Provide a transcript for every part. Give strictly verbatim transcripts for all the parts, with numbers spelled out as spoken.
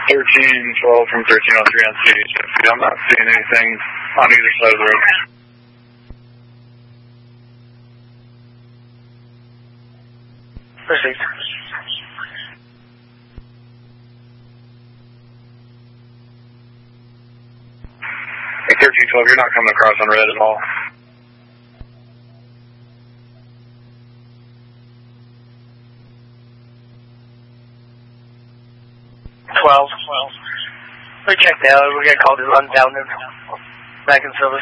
thirteen twelve from thirteen oh three on C H F. I'm not seeing anything on either side of the road. Proceed. Hey, thirteen twelve, you're not coming across on red at all. twelve. We checked out. We got called as unbounded. Back in service.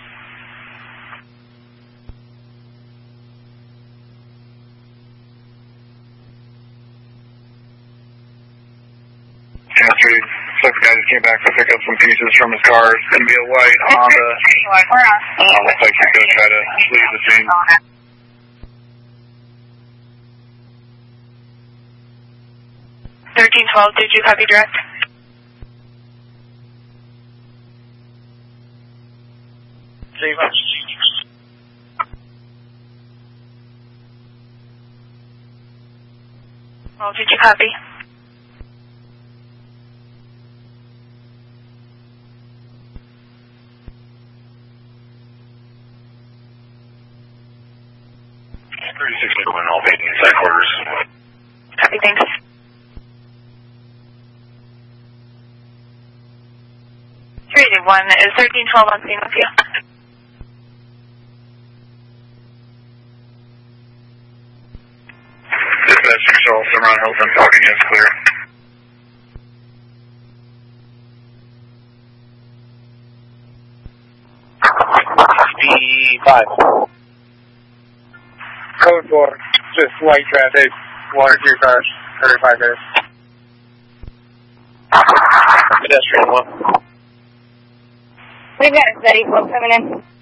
ten three, looks like the guy just came back to pick up some pieces from his car. It's going to be a white Honda. Uh, looks like he's going to try to leave the scene. thirteen twelve, did you copy direct? See, Well, did you copy? thirty-six to win all painting inside quarters. Copy, thanks. three eight one, is thirteen twelve on scene with you? Dispatch control, Cimarron Hilton, talking is clear. fifty-five. Code four, just white traffic, one or two cars, thirty-five minutes. Pedestrian one. We've got a steady flow coming in.